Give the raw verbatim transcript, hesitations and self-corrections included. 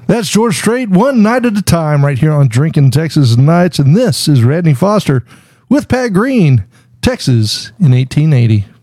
That's George Strait, One Night at a Time, right here on Drinking Texas Nights. And this is Radney Foster with Pat Green, Texas in eighteen eighty.